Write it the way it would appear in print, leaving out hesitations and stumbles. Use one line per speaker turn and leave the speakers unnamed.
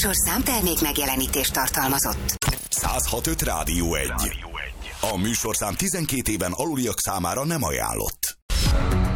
műsorszám termék megjelenítést tartalmazott.
106.5 Rádió 1. A műsorszám 12 éven aluliak számára nem ajánlott.